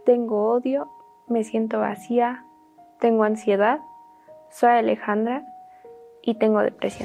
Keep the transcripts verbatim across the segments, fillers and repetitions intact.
tengo odio, me siento vacía, tengo ansiedad, soy Alejandra y tengo depresión.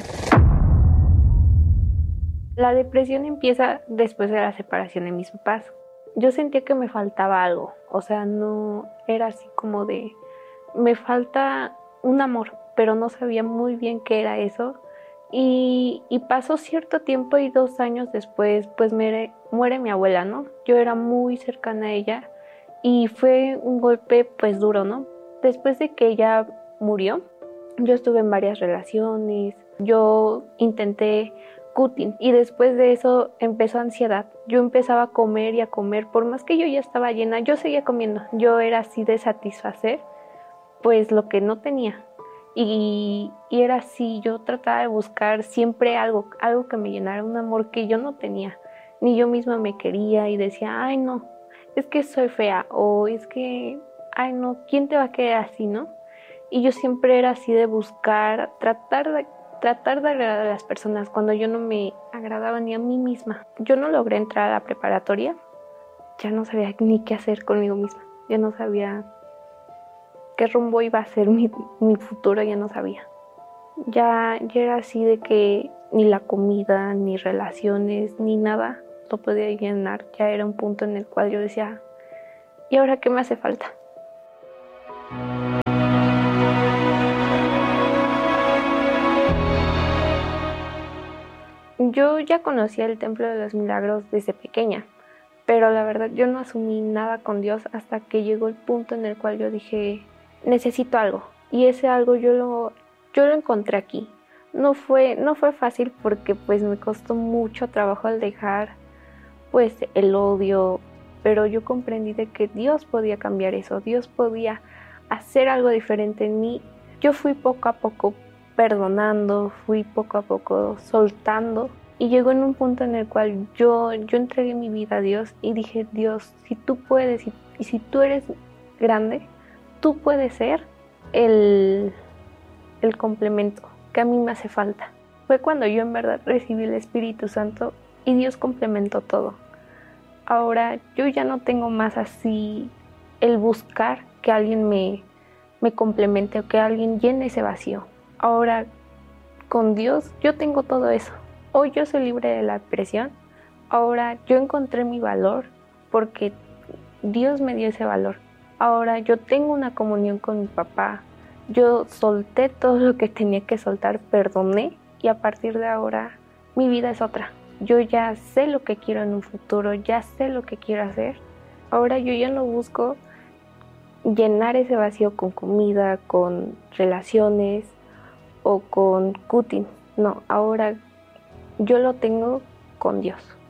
La depresión empieza después de la separación de mis papás. Yo sentía que me faltaba algo, o sea, no era así como de, me falta un amor, pero no sabía muy bien qué era eso. Y, y pasó cierto tiempo y dos años después, pues muere, muere mi abuela, ¿no? Yo era muy cercana a ella y fue un golpe pues duro, ¿no? Después de que ella murió, yo estuve en varias relaciones, yo intenté cutting y después de eso empezó ansiedad. Yo empezaba a comer y a comer, por más que yo ya estaba llena, yo seguía comiendo. Yo era así de satisfacer pues lo que no tenía. Y, y era así, yo trataba de buscar siempre algo, algo que me llenara, un amor que yo no tenía. Ni yo misma me quería y decía, ay no, es que soy fea o es que, ay no, ¿quién te va a querer así, no? Y yo siempre era así de buscar, tratar de, tratar de agradar a las personas cuando yo no me agradaba ni a mí misma. Yo no logré entrar a la preparatoria, ya no sabía ni qué hacer conmigo misma, ya no sabía qué rumbo iba a ser mi, mi futuro, ya no sabía. Ya, ya era así de que ni la comida, ni relaciones, ni nada lo podía llenar. Ya era un punto en el cual yo decía, ¿y ahora qué me hace falta? Yo ya conocía el Templo de los Milagros desde pequeña, pero la verdad yo no asumí nada con Dios hasta que llegó el punto en el cual yo dije, necesito algo. Y ese algo yo lo, yo lo encontré aquí. No fue, no fue fácil porque pues me costó mucho trabajo al dejar pues el odio, pero yo comprendí de que Dios podía cambiar eso, Dios podía hacer algo diferente en mí. Yo fui poco a poco perdonando, fui poco a poco soltando y llegó en un punto en el cual yo, yo entregué mi vida a Dios y dije, Dios, si tú puedes y, y si tú eres grande, tú puedes ser el, el complemento que a mí me hace falta. Fue cuando yo en verdad recibí el Espíritu Santo y Dios complementó todo. Ahora yo ya no tengo más así el buscar que alguien me, me complemente o que alguien llene ese vacío. Ahora con Dios yo tengo todo eso. Hoy yo soy libre de la depresión. Ahora yo encontré mi valor porque Dios me dio ese valor. Ahora yo tengo una comunión con mi papá. Yo solté todo lo que tenía que soltar, perdoné y a partir de ahora mi vida es otra. Yo ya sé lo que quiero en un futuro, ya sé lo que quiero hacer. Ahora yo ya no busco llenar ese vacío con comida, con relaciones o con cutting. No, ahora yo lo tengo con Dios.